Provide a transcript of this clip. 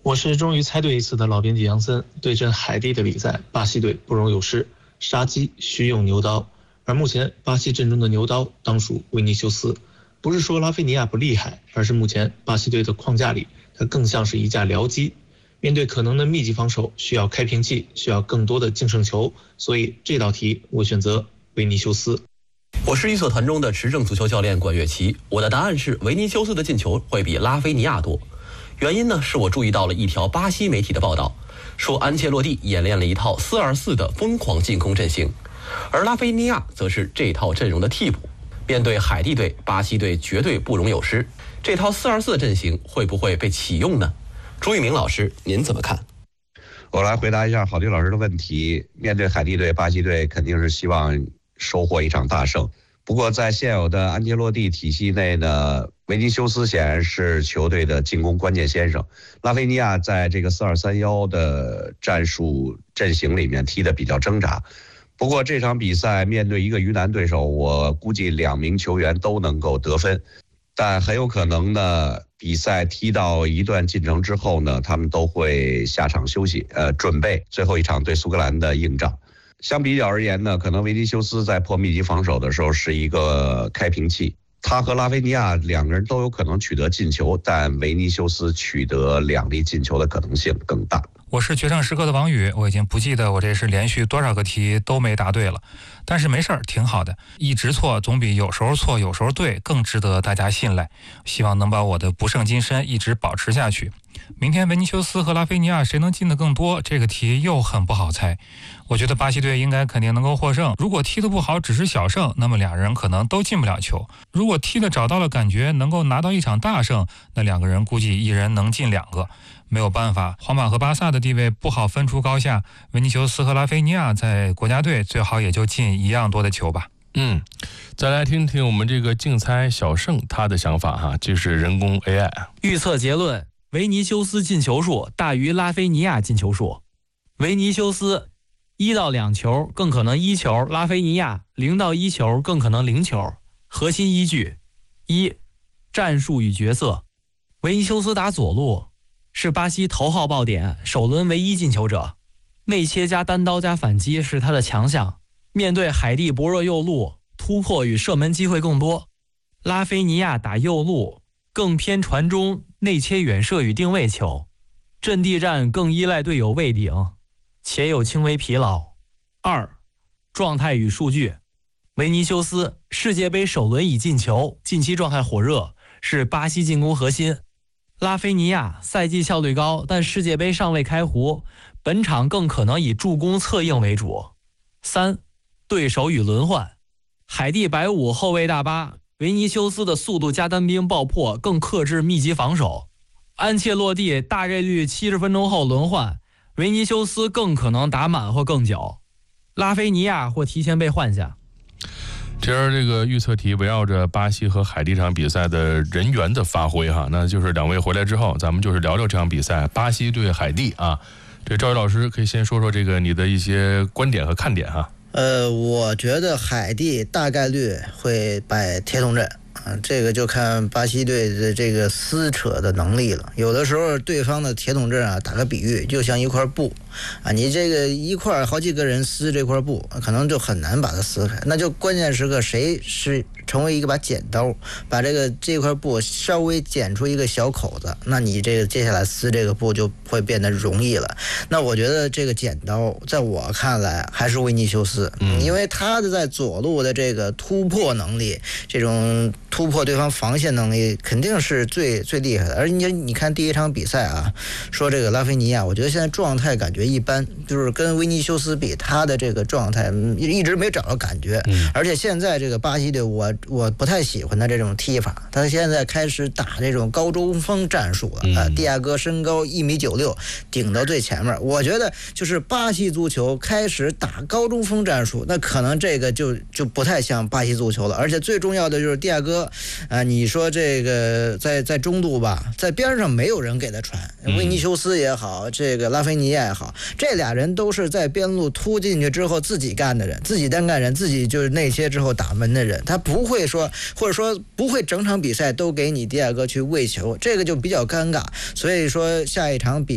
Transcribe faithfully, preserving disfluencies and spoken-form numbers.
我是终于猜对一次的老编辑杨森。对阵海地的比赛，巴西队不容有失，杀鸡需用牛刀，而目前巴西阵中的牛刀当属维尼修斯。不是说拉菲尼亚不厉害，而是目前巴西队的框架里，他更像是一架僚机。面对可能的密集防守，需要开瓶器，需要更多的净胜球，所以这道题我选择维尼修斯。 我是预测团中的持证足球教练管乐琪，我的答案是维尼修斯的进球会比拉菲尼亚多。原因呢，是我注意到了一条巴西媒体的报道，说安切洛蒂演练了一套四二四的疯狂进攻阵型，而拉菲尼亚则是这套阵容的替补。面对海地队，巴西队绝对不容有失。这套四二四的阵型会不会被启用呢？朱一鸣老师，您怎么看？ 我来回答一下郝迪老师的问题。面对海地队，巴西队肯定是希望收获一场大胜。不过在现有的安切洛蒂体系内呢，维尼修斯显然是球队的进攻关键先生。拉菲尼亚在这个四二三一的战术阵型里面踢得比较挣扎。不过这场比赛面对一个鱼腩对手，我估计两名球员都能够得分，但很有可能呢，比赛踢到一段进程之后呢，他们都会下场休息，呃，准备最后一场对苏格兰的硬仗。相比较而言呢，可能维尼修斯在破密集防守的时候是一个开瓶器，他和拉菲尼亚两个人都有可能取得进球，但维尼修斯取得两粒进球的可能性更大。 我是决胜时刻的王宇，我已经不记得我这是连续多少个题都没答对了，但是没事儿，挺好的，一直错总比有时候错有时候对更值得大家信赖，希望能把我的不胜金身一直保持下去。明天维尼修斯和拉菲尼亚谁能进得更多，这个题又很不好猜。我觉得巴西队应该肯定能够获胜，如果踢得不好只是小胜，那么两人可能都进不了球。如果踢得找到了感觉，能够拿到一场大胜，那两个人估计一人能进两个。没有办法，皇马和巴萨的地位不好分出高下，维尼修斯和拉菲尼亚在国家队最好也就进一样多的球吧。 嗯，再来听听我们这个竞猜小胜他的想法哈，这是人工 A I 预测结论：维尼修斯进球数大于拉菲尼亚进球数。维尼修斯一到两球更可能一球，拉菲尼亚零到一球更可能零球。核心依据：一、战术与角色。维尼修斯打左路，是巴西头号爆点，首轮唯一进球者，内切加单刀加反击是他的强项。面对海地薄弱右路，突破与射门机会更多。拉菲尼亚打右路更偏传中，内切远射与定位球，阵地战更依赖队友位顶，且有轻微疲劳。二、状态与数据。维尼修斯世界杯首轮已进球，近期状态火热，是巴西进攻核心。拉菲尼亚赛季效率高，但世界杯尚未开壶，本场更可能以助攻策应为主。三、对手与轮换。海地白五后卫大巴，维尼修斯的速度加单兵爆破更克制密集防守。安切洛蒂大概率七十分钟后轮换，维尼修斯更可能打满或更久，拉菲尼亚或提前被换下。 这儿这个预测题围绕着巴西和海地场比赛的人员的发挥哈，那就是两位回来之后，咱们就是聊聊这场比赛，巴西对海地啊。这赵宇老师可以先说说这个你的一些观点和看点哈。 呃，我觉得海地大概率会摆铁桶阵啊，这个就看巴西队的这个撕扯的能力了。有的时候对方的铁桶阵啊，打个比喻，就像一块布啊，你这个一块好几个人撕这块布，可能就很难把它撕开。那就关键时刻谁是成为一个把剪刀，把这个这块布稍微剪出一个小口子，那你这个接下来撕这个布就会变得容易了。那我觉得这个剪刀在我看来还是维尼修斯，嗯，因为他的在左路的这个突破能力，这种突破对方防线能力肯定是最最厉害的。而你你看第一场比赛啊，说这个拉菲尼亚，我觉得现在状态感觉一般，就是跟维尼修斯比，他的这个状态一直没找到感觉。而且现在这个巴西队，我我不太喜欢他这种踢法，他现在开始打这种高中锋战术了啊。蒂亚戈身高一米九六，顶到最前面，我觉得就是巴西足球开始打高中锋战术，那可能这个就就不太像巴西足球了。而且最重要的就是蒂亚戈啊，你说这个在在中路吧，在边上没有人给他传，维尼修斯也好，这个拉菲尼亚也好，这俩人都是在边路突进去之后自己干的人，自己单干人，自己就是内切之后打门的人，他不会说或者说不会整场比赛都给你蒂亚戈去喂球，这个就比较尴尬。所以说下一场比